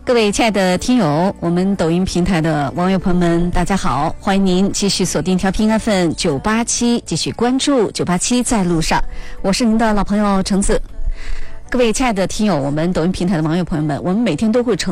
各位亲爱的听友，我们抖音平台的网友朋友们，大家好，欢迎您继续锁定调频 FM 987，继续关注987在路上，我是您的老朋友橙子。各位亲爱的听友，我们抖音平台的网友朋友们，我们每天都会呈